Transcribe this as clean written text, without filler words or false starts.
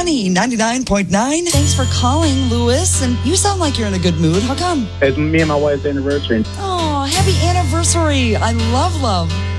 Sunny 99.9. Thanks for calling, Lewis. And you sound like you're in a good mood. How come? It's me and my wife's anniversary. Oh, happy anniversary. I love love.